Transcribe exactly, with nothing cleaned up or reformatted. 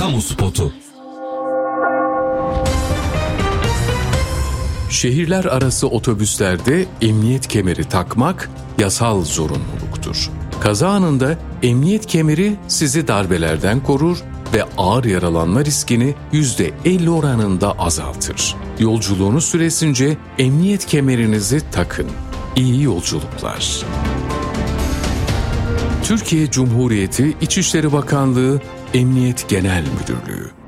Kamu spotu. Şehirler arası otobüslerde emniyet kemeri takmak yasal zorunluluktur. Kaza anında emniyet kemeri sizi darbelerden korur ve ağır yaralanma riskini yüzde elli oranında azaltır. Yolculuğunuz süresince emniyet kemerinizi takın. İyi yolculuklar. Türkiye Cumhuriyeti İçişleri Bakanlığı Emniyet Genel Müdürlüğü